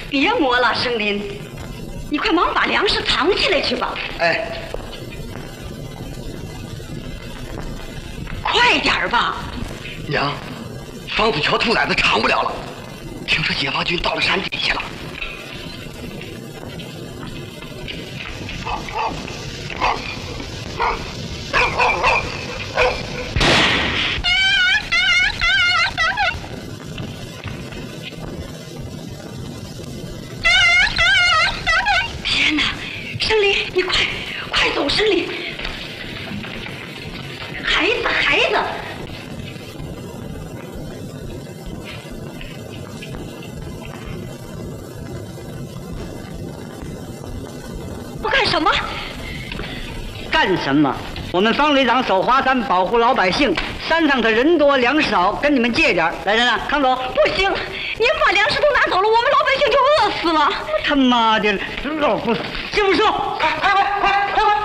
别磨了，生林，你快忙把粮食藏起来去吧。 哎， 快点吧。 娘，房子桥兔崽子藏不了了，听说解放军到了山底下了。天哪，生林，你快走，生林！孩子！不干什么？ 干什么？我们方旅长守华山，保护老百姓。山上的人多粮食少，跟你们借点。来人啊，康总！ 不行，您把粮食都拿走了，我们老百姓就饿死了。 他妈的，老不信不说！快！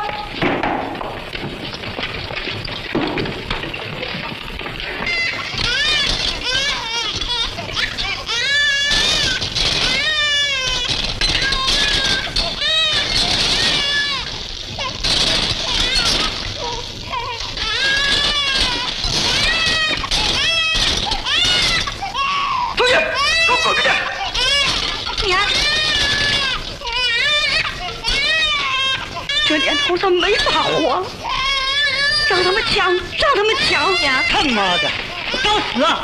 这年头上没法活了，让他们抢！ 娘，他妈的，找死啊！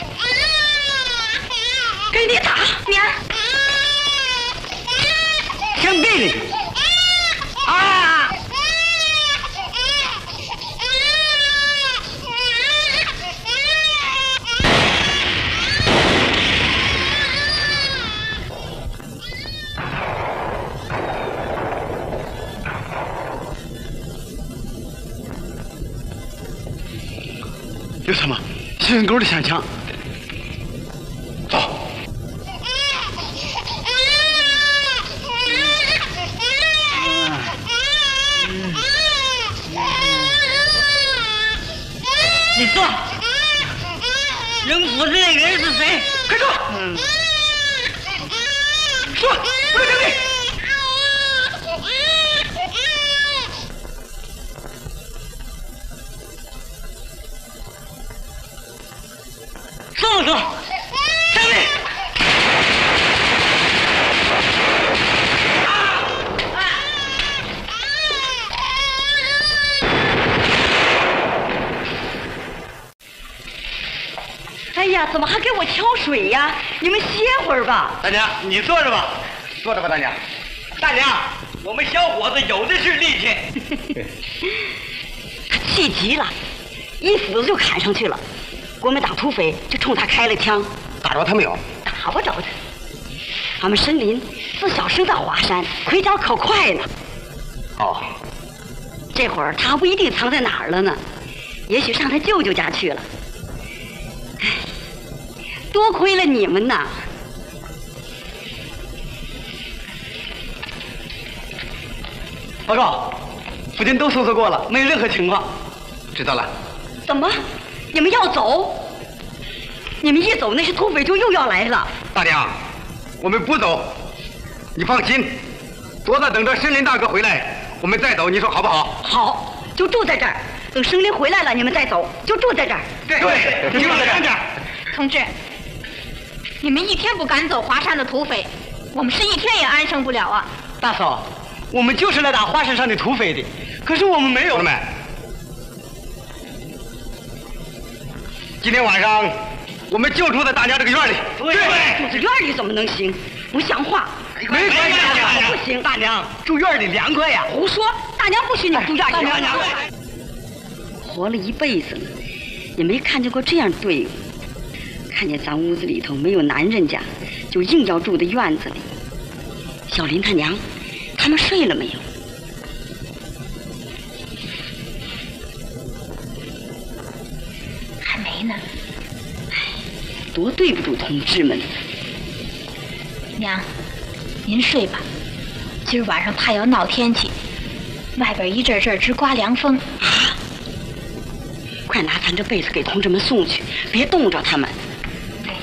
给你打，娘！ 枪毙了你！啊！ 有什么？西人沟的响枪。走。 你说，扔斧子那个人是谁？ 快说！说，不要争辩。 说！胜利！ 哎呀，怎么还给我挑水呀？你们歇会儿吧。 大娘，你坐着吧，坐着吧，大娘。 大娘，我们小伙子有的是力气。 他气急了，一斧子就砍上去了。国民党土匪就冲他开了枪， 打着他没有？ 打不着他。俺们申林自小生在华山，腿脚可快呢。 哦， 这会儿他还不一定藏在哪儿了呢，也许上他舅舅家去了。唉，多亏了你们呐！ 报告，附近都搜索过了，没有任何情况。知道了。 怎么？你们要走？你们一走，那些土匪就又要来了。 大娘，我们不走，你放心，多在等着申林大哥回来，我们再走，你说好不好？ 好，就住在这儿，等申林回来了，你们再走，就住在这儿。 对，就住在这儿。 同志，你们一天不赶走华山的土匪，我们是一天也安生不了啊！ 大嫂，我们就是来打华山上的土匪的，可是我们没有。 同志们，今天晚上我们就住在大家这个院里。 对， 住在院里怎么能行？不像话！ 没关系，大娘， 不行， 大娘住院里凉快呀。 胡说！大娘不许你们住院里。 大娘， 活了一辈子了，也没看见过这样队伍。看见咱屋子里头没有男人家，就硬要住在院子里。小林他娘，他们睡了没有？ 还没呢。 多对不住同志们。 娘，您睡吧，今儿晚上怕要闹天气，外边一阵阵直刮凉风。 啊！快拿咱这被子给同志们送去，别冻着他们。